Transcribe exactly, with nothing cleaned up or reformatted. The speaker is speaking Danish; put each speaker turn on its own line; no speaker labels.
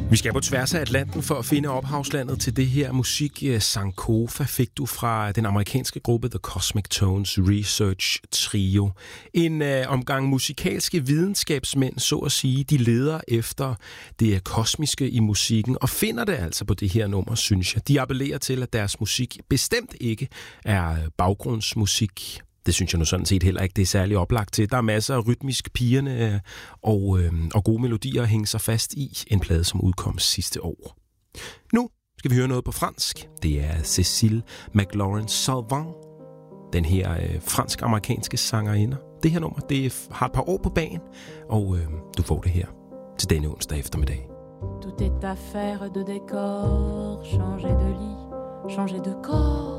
Vi skal på tværs af Atlanten for at finde ophavslandet til det her musik. Sankofa fik du fra den amerikanske gruppe The Cosmic Tones Research Trio. En øh, omgang musikalske videnskabsmænd, så at sige, de leder efter det kosmiske i musikken og finder det altså på det her nummer, synes jeg. De appellerer til, at deres musik bestemt ikke er baggrundsmusik. Det synes jeg nu sådan set heller ikke, det er særlig oplagt til. Der er masser af rytmisk pigerne og, øh, og gode melodier at hænge sig fast i. En plade, som udkom sidste år. Nu skal vi høre noget på fransk. Det er Cécile McLaurin-Salvant, den her øh, fransk-amerikanske sangerinde. Det her nummer, det har et par år på bagen, og øh, du får det her til denne onsdag eftermiddag.
Tout est affaire de décor, changer de lit, changer de corps.